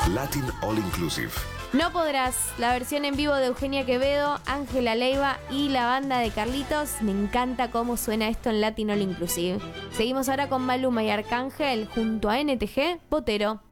Latin All Inclusive. No podrás, la versión en vivo de Eugenia Quevedo, Ángela Leiva y la banda de Carlitos. Me encanta cómo suena esto en Latin All Inclusive. Seguimos ahora con Maluma y Arcángel junto a NTG, Potero.